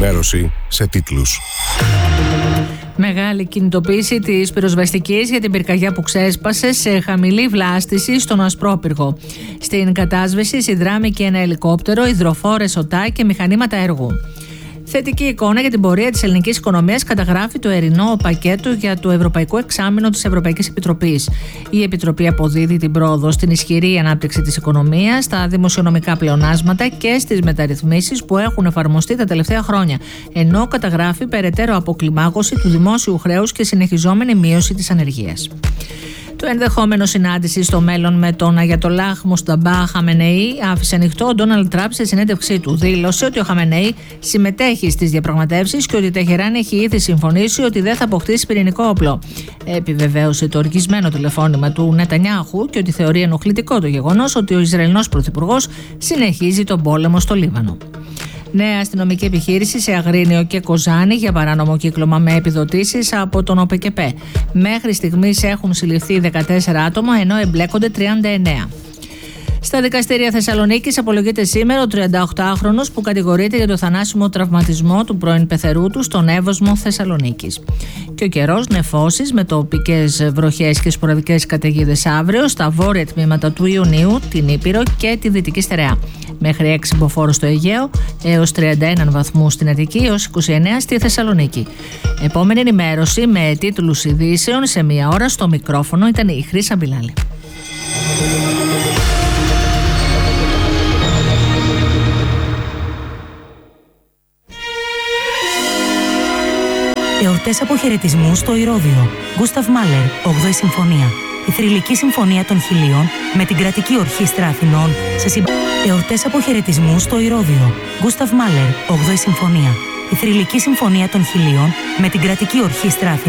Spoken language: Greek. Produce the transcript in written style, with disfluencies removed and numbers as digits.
ενημέρωση σε τίτλους. Μεγάλη κινητοποίηση της πυροσβεστικής για την πυρκαγιά που ξέσπασε σε χαμηλή βλάστηση στον Ασπρόπυργο. Στην κατάσβεση συνδράμει και ένα ελικόπτερο, υδροφόρες οτά και μηχανήματα έργου. Θετική εικόνα για την πορεία της ελληνικής οικονομίας καταγράφει το ερεινό πακέτο για το Ευρωπαϊκό Εξάμηνο της Ευρωπαϊκής Επιτροπής. Η Επιτροπή αποδίδει την πρόοδο στην ισχυρή ανάπτυξη της οικονομίας, στα δημοσιονομικά πλεονάσματα και στις μεταρρυθμίσεις που έχουν εφαρμοστεί τα τελευταία χρόνια, ενώ καταγράφει περαιτέρω αποκλιμάκωση του δημόσιου χρέους και συνεχιζόμενη μείωση της ανεργίας. Το ενδεχόμενο συνάντηση στο μέλλον με τον Αγιατολάχ Μουσταμπά Χαμενεή άφησε ανοιχτό ο Ντόναλντ Τραμπ σε συνέντευξή του. Δήλωσε ότι ο Χαμενεή συμμετέχει στις διαπραγματεύσεις και ότι η Τεχεράνη έχει ήδη συμφωνήσει ότι δεν θα αποκτήσει πυρηνικό όπλο. Επιβεβαίωσε το οργισμένο τηλεφώνημα του Νετανιάχου και ότι θεωρεί ενοχλητικό το γεγονός ότι ο Ισραηλινός πρωθυπουργός συνεχίζει τον πόλεμο στο Λίβανο. Νέα αστυνομική επιχείρηση σε Αγρίνιο και Κοζάνη για παράνομο κύκλωμα με επιδοτήσεις από τον ΟΠΕΚΕΠΕ. Μέχρι στιγμής έχουν συλληφθεί 14 άτομα, ενώ εμπλέκονται 39. Στα δικαστήρια Θεσσαλονίκης απολογείται σήμερα ο 38χρονος που κατηγορείται για το θανάσιμο τραυματισμό του πρώην πεθερού του στον Εύωσμο Θεσσαλονίκης. Και ο καιρός, νεφώσεις με τοπικές βροχές και σποραδικές καταιγίδες αύριο στα βόρεια τμήματα του Ιουνίου, την Ήπειρο και τη Δυτική Στερεά. Μέχρι 6 μποφόρ στο Αιγαίο, έως 31 βαθμούς στην Αττική, έως 29 στη Θεσσαλονίκη. Επόμενη ενημέρωση με τίτλους ειδήσεων σε μία ώρα. Στο μικρόφωνο ήταν η Χρύσα Μπιλάλη. Εορτές αποχαιρετισμού στο Ηρώδειο. Γκούσταβ Μάλερ, 8η Συμφωνία. Η Θρυλική Συμφωνία των Χιλίων με την Κρατική Ορχήστρα Αθηνών σε Εορτές αποχαιρετισμού στο Ηρώδειο. Γκούσταβ Μάλερ, 8η Συμφωνία. Η Θρυλική Συμφωνία των Χιλίων με την Κρατική Ορχήστρα Αθηνών.